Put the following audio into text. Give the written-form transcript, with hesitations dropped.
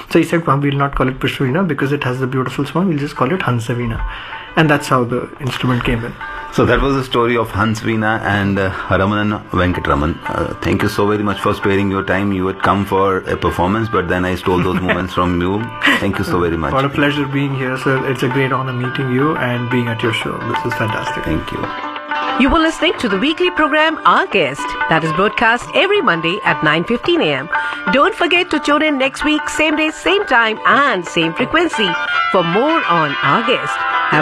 So he said, we'll not call it Pushpaveena because it has the beautiful song, we'll just call it Hansaveena. And that's how the instrument came in. So that was the story of Hansaveena and Ramanan Venkatraman. Thank you so very much for sparing your time. You had come for a performance, but then I stole those moments from you. Thank you so very much. What a pleasure being here, sir. It's a great honor meeting you and being at your show. This is fantastic. Thank you. You were listening to the weekly program Our Guest, that is broadcast every Monday at 9:15 a.m. Don't forget to tune in next week, same day, same time and same frequency for more on Our Guest.